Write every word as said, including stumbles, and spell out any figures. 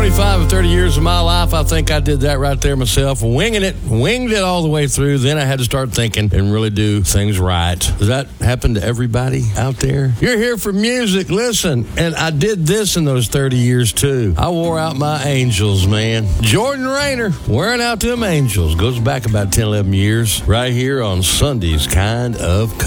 twenty-five or thirty years of my life, I think I did that right there myself, winging it, winged it all the way through. Then I had to start thinking and really do things right. Does that happen to everybody out there? You're here for music. Listen, and I did this in those thirty years too. I wore out my angels, man. Jordan Rayner, wearing out them angels. Goes back about ten, eleven years right here on Sunday's Kind of Country.